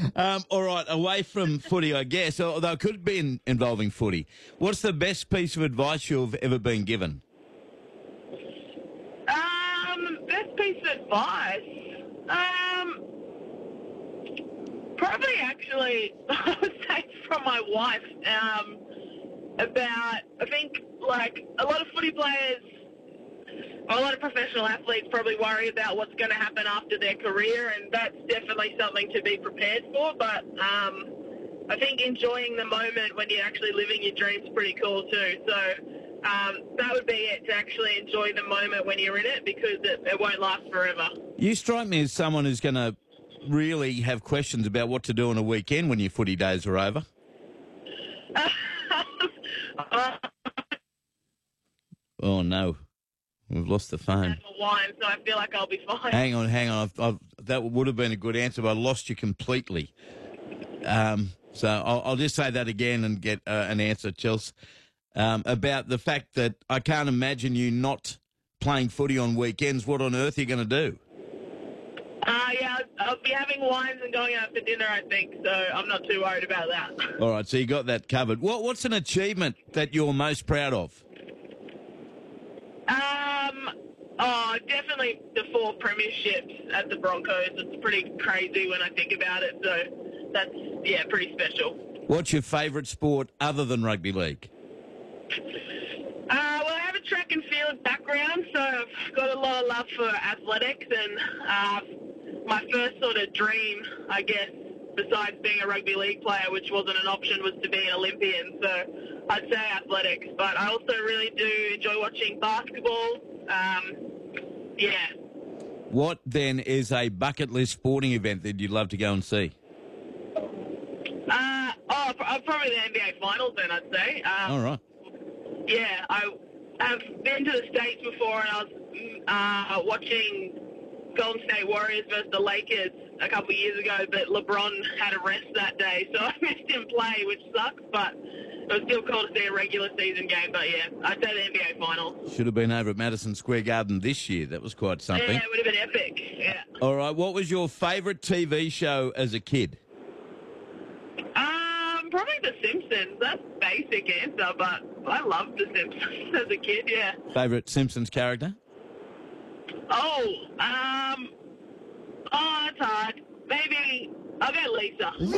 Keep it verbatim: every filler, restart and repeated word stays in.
Um, all right, away from footy, I guess, although it could be in, involving footy. What's the best piece of advice you've ever been given? Um, best piece of advice? Um, probably actually, I would say from my wife, um, about, I think, like, a lot of footy players, or a lot of professional athletes probably worry about what's going to happen after their career, and that's definitely something to be prepared for, but um, I think enjoying the moment when you're actually living your dreams is pretty cool too. So um, that would be it, to actually enjoy the moment when you're in it, because it, it won't last forever. You strike me as someone who's going to really have questions about what to do on a weekend when your footy days are over. uh, Oh, no. We've lost the phone. wine, so I feel like I'll be fine. Hang on, hang on. I've, I've, that would have been a good answer, but I lost you completely. Um, so I'll, I'll just say that again and get uh, an answer, Chelsea, um, about the fact that I can't imagine you not playing footy on weekends. What on earth are you going to do? Uh, yeah, I'll, I'll be having wines and going out for dinner, I think, so I'm not too worried about that. All right, so you got that covered. What, what's an achievement that you're most proud of? Um, oh, definitely the four premierships at the Broncos. It's pretty crazy when I think about it, so that's, yeah, pretty special. What's your favourite sport other than rugby league? Uh, well, I have a track and field background, so I've got a lot of love for athletics, and uh, my first sort of dream, I guess, besides being a rugby league player, which wasn't an option, was to be an Olympian. So I'd say athletics, but I also really do enjoy watching basketball. Um, yeah. What then is a bucket list sporting event that you'd love to go and see? Uh, oh, probably the N B A Finals then, I'd say. Um, All right. Yeah, I have been to the States before, and I was uh, watching Golden State Warriors versus the Lakers a couple of years ago, but LeBron had a rest that day, so I missed him play, which sucks, but it was still cool to see a regular season game. But yeah, I'd say the N B A Finals. Should have been over at Madison Square Garden this year. That was quite something. Yeah, it would have been epic, yeah. All right, what was your favourite T V show as a kid? Um, probably The Simpsons. That's a basic answer, but I loved The Simpsons as a kid, yeah. Favourite Simpsons character? Oh, um, oh, that's hard. Maybe I'll go Lisa.